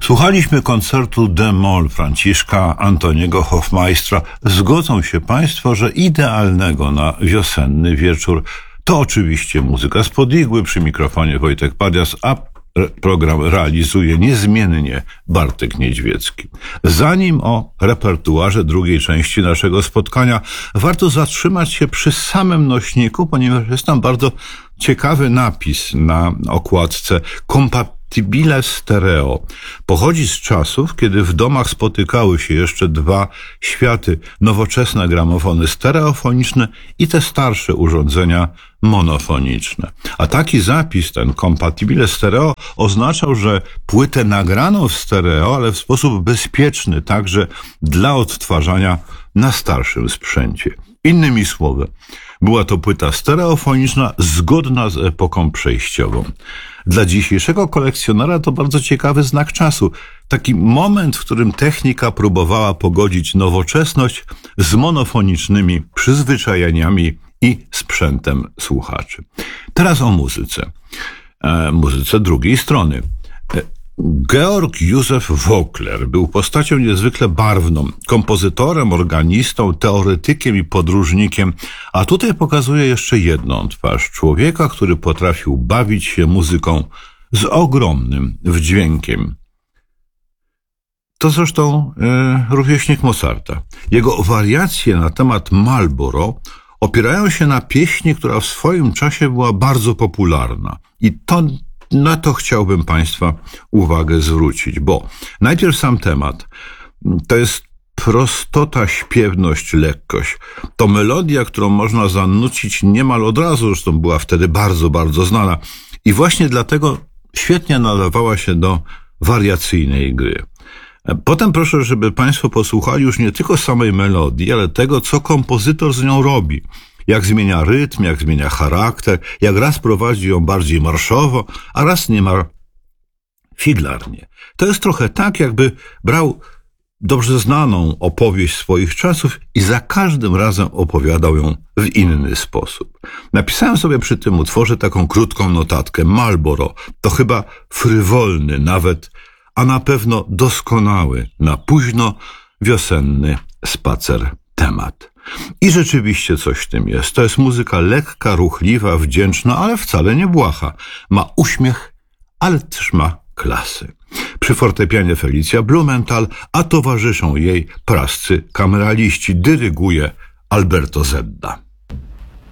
Słuchaliśmy koncertu d-moll Franciszka Antoniego Hofmeistra. Zgodzą się Państwo, że idealnego na wiosenny wieczór to oczywiście muzyka spod igły. Przy mikrofonie Wojtek Padias, a program realizuje niezmiennie Bartek Niedźwiecki. Zanim o repertuarze drugiej części naszego spotkania, warto zatrzymać się przy samym nośniku, ponieważ jest tam bardzo ciekawy napis na okładce Compatibile Stereo. Pochodzi z czasów, kiedy w domach spotykały się jeszcze dwa światy, nowoczesne gramofony stereofoniczne i te starsze urządzenia monofoniczne. A taki zapis, ten Compatibile Stereo, oznaczał, że płytę nagraną w stereo, ale w sposób bezpieczny, także dla odtwarzania na starszym sprzęcie. Innymi słowy, była to płyta stereofoniczna zgodna z epoką przejściową. Dla dzisiejszego kolekcjonera to bardzo ciekawy znak czasu. Taki moment, w którym technika próbowała pogodzić nowoczesność z monofonicznymi przyzwyczajeniami i sprzętem słuchaczy. Teraz o muzyce. Muzyce drugiej strony. Georg Józef Voeckler był postacią niezwykle barwną, kompozytorem, organistą, teoretykiem i podróżnikiem, a tutaj pokazuje jeszcze jedną twarz człowieka, który potrafił bawić się muzyką z ogromnym wdźwiękiem. To zresztą rówieśnik Mozarta. Jego wariacje na temat Marlboro opierają się na pieśni, która w swoim czasie była bardzo popularna. I na to chciałbym Państwa uwagę zwrócić, bo najpierw sam temat. To jest prostota, śpiewność, lekkość. To melodia, którą można zanucić niemal od razu, zresztą była wtedy bardzo, bardzo znana. I właśnie dlatego świetnie nadawała się do wariacyjnej gry. Potem proszę, żeby Państwo posłuchali już nie tylko samej melodii, ale tego, co kompozytor z nią robi. Jak zmienia rytm, jak zmienia charakter, jak raz prowadzi ją bardziej marszowo, a raz niemal figlarnie. To jest trochę tak, jakby brał dobrze znaną opowieść swoich czasów i za każdym razem opowiadał ją w inny sposób. Napisałem sobie przy tym utworze taką krótką notatkę. Marlboro to chyba frywolny nawet, a na pewno doskonały na późno wiosenny spacer temat. I rzeczywiście coś w tym jest. To jest muzyka lekka, ruchliwa, wdzięczna, ale wcale nie błaha. Ma uśmiech, ale też ma klasy. Przy fortepianie Felicja Blumenthal, a towarzyszą jej prascy kameraliści. Dyryguje Alberto Zedda.